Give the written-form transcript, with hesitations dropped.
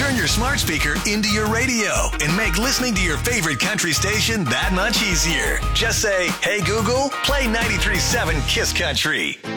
Turn your smart speaker into your radio and make listening to your favorite country station that much easier. Just say, "Hey Google, play 93.7 Kiss Country."